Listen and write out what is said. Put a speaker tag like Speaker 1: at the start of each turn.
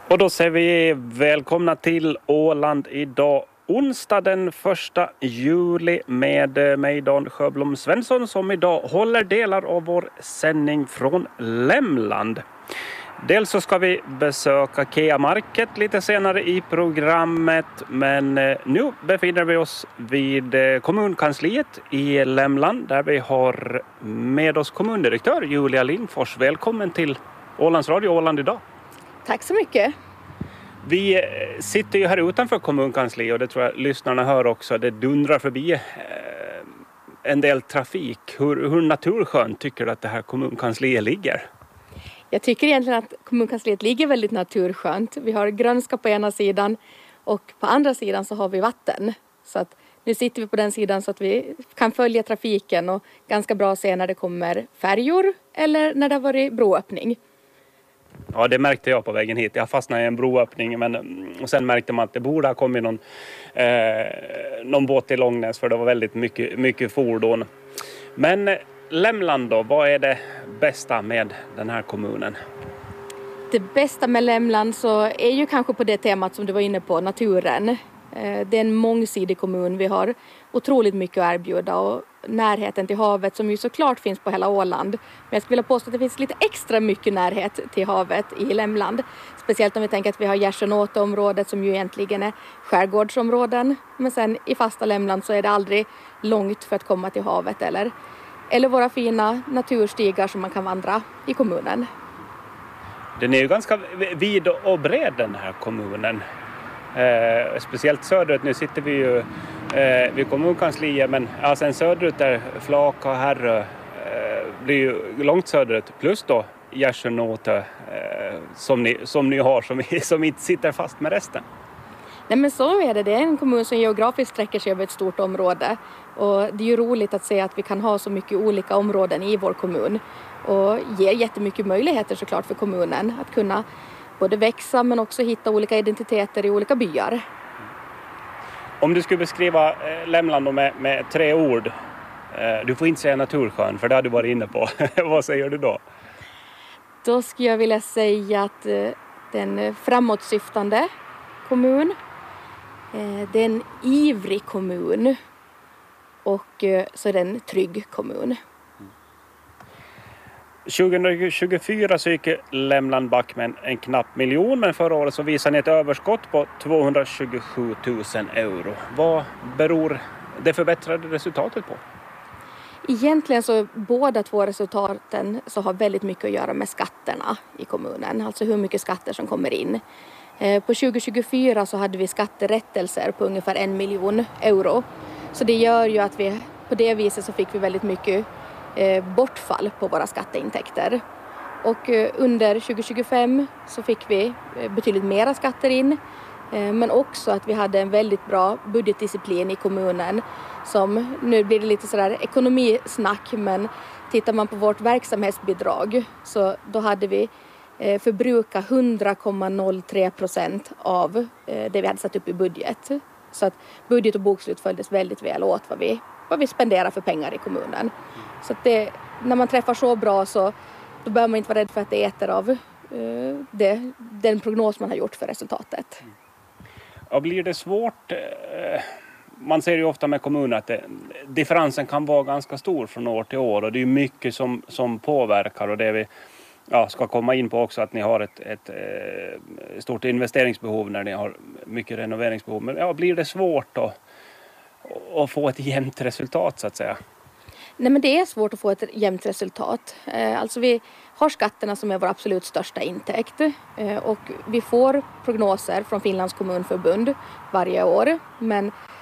Speaker 1: Och då säger vi välkomna till Åland idag, onsdag den 1 juli med mig Dan Sjöblom Svensson som idag håller delar av vår sändning från Lämland. Dels så ska vi besöka Kea Market lite senare i programmet, men nu befinner vi oss vid kommunkansliet i Lämland där vi har med oss kommundirektör Julia Lindfors. Välkommen till Ålands Radio Åland idag.
Speaker 2: Tack så mycket.
Speaker 1: Vi sitter ju här utanför kommunkansliet och det tror jag lyssnarna hör också. Det dundrar förbi en del trafik. Hur naturskönt tycker du att det här kommunkansliet ligger?
Speaker 2: Jag tycker egentligen att kommunkansliet ligger väldigt naturskönt. Vi har grönska på ena sidan och på andra sidan så har vi vatten. Så att nu sitter vi på den sidan så att vi kan följa trafiken och ganska bra se när det kommer färjor eller när det har varit broöppning.
Speaker 1: Ja, det märkte jag på vägen hit. Jag fastnade i en broöppning och sen märkte man att det borde ha kommit någon båt till Långnäs för det var väldigt mycket fordon. Men Lämland då, vad är det bästa med den här kommunen?
Speaker 2: Det bästa med Lämland så är ju kanske på det temat som du var inne på, naturen. Det är en mångsidig kommun. Vi har otroligt mycket att erbjuda och närheten till havet som ju såklart finns på hela Åland. Men jag skulle vilja påstå att det finns lite extra mycket närhet till havet i Lämland. Speciellt om vi tänker att vi har Gärsönåteområdet som ju egentligen är skärgårdsområden. Men sen i fasta Lämland så är det aldrig långt för att komma till havet eller våra fina naturstigar som man kan vandra i kommunen.
Speaker 1: Den är ju ganska vid och bred den här kommunen. Speciellt söderut, nu sitter vi ju vid kommunkansliet, men sen söderut där Flaka och Härrö blir ju långt söderut, plus då Gärsönåte som ni har som inte sitter fast med resten.
Speaker 2: Nej men så är det. Det är en kommun som geografiskt sträcker sig över ett stort område. Och det är ju roligt att se att vi kan ha så mycket olika områden i vår kommun. Och ger jättemycket möjligheter såklart för kommunen att kunna både växa men också hitta olika identiteter i olika byar.
Speaker 1: Om du skulle beskriva Lämland med 3 ord. Du får inte säga naturskön för det har du varit inne på. Vad säger du då?
Speaker 2: Då skulle jag vilja säga att det är en framåtsyftande kommun. Det är en ivrig kommun och så är det en trygg kommun.
Speaker 1: 2024 så gick Lämland back med en knapp miljon, men förra året så visade ni ett överskott på 227 000 euro. Vad beror det förbättrade resultatet på?
Speaker 2: Egentligen så båda två resultaten så har väldigt mycket att göra med skatterna i kommunen. Alltså hur mycket skatter som kommer in. På 2024 så hade vi skatterättelser på ungefär 1 miljon euro. Så det gör ju att vi på det viset så fick vi väldigt mycket bortfall på våra skatteintäkter. Och under 2025 så fick vi betydligt mera skatter in. Men också att vi hade en väldigt bra budgetdisciplin i kommunen. Som nu blir det lite sådär ekonomisnack, men tittar man på vårt verksamhetsbidrag så då hade vi förbruka 100,03% av det vi hade satt upp i budget. Så att budget och bokslut följdes väldigt väl åt vad vi spenderar för pengar i kommunen. Så att när man träffar så bra så då behöver man inte vara rädd för att det äter av den prognos man har gjort för resultatet.
Speaker 1: Ja, blir det svårt? Man ser ju ofta med kommuner att differensen kan vara ganska stor från år till år och det är mycket som påverkar och det vi ska komma in på också att ni har ett stort investeringsbehov när ni har mycket renoveringsbehov. Men blir det svårt att få ett jämnt resultat så att säga?
Speaker 2: Nej men det är svårt att få ett jämnt resultat. Alltså vi har skatterna som är vår absolut största intäkt och vi får prognoser från Finlands kommunförbund varje år. Men